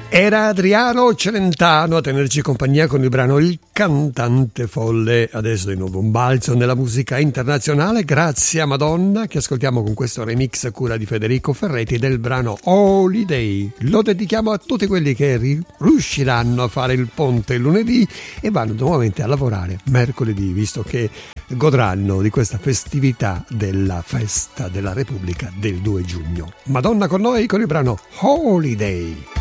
Era Adriano Celentano a tenerci compagnia con il brano Il cantante folle. Adesso di nuovo un balzo nella musica internazionale, grazie a Madonna, che ascoltiamo con questo remix a cura di Federico Ferretti del brano Holiday. Lo dedichiamo a tutti quelli che riusciranno a fare il ponte lunedì e vanno nuovamente a lavorare mercoledì, visto che godranno di questa festività della festa della Repubblica del 2 giugno. Madonna con noi con il brano Holiday.